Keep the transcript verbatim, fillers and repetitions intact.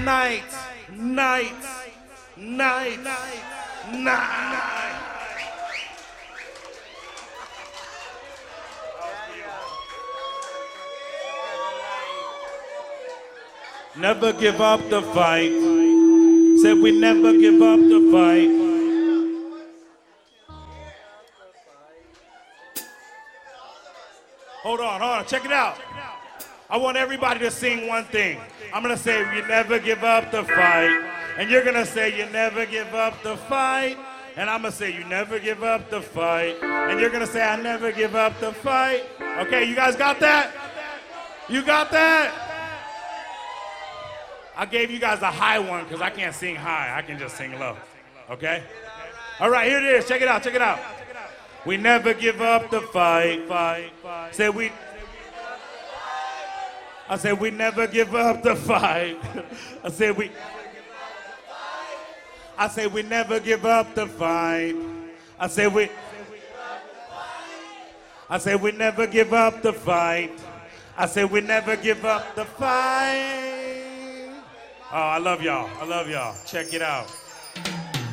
night, night, night, night. Never give up the fight. Said we never give up the fight. Hold on, hold on, check it out. I want everybody to sing one thing. I'm gonna say, you never give up the fight. And you're gonna say, you never give up the fight. And I'm gonna say, you never give up the fight. And you're gonna say, I never give up the fight. Okay, you guys got that? You got that? I gave you guys a high one because I can't sing high. I can just sing low. Okay? All right, here it is. Check it out, check it out. We never give up the fight, fight, fight. Say we. I said we never give up the fight. I said we. I said we never give up the fight. I said we. I said we never give up the fight. I said we never give up the fight. Oh, I love y'all. I love y'all. Check it out.